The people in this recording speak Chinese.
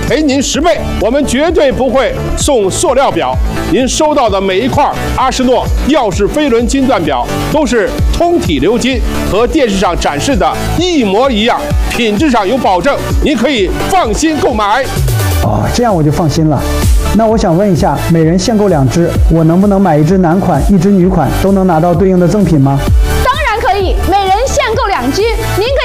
赔您10倍。我们绝对不会送塑料表，您收到的每一块阿诗诺钥匙飞轮金钻表都是通体鎏金，和电视上展示的一模一样，品质上有保证，您可以放心购买。 哦，这样我就放心了。那我想问一下，每人限购2只，我能不能买1只男款，1只女款，都能拿到对应的赠品吗？ 当然可以，每人限购2只，您